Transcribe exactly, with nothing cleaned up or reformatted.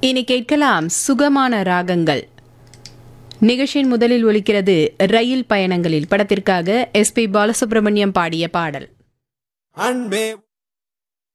இனி கேட்கலாம் சுகமான ராகங்கள். நிகழ்ச்சியின் முதலில் ஒலிக்கிறது ரயில் பயணங்களில் படத்திற்காக எஸ் பி பாலசுப்ரமணியம் பாடிய பாடல். அன்பே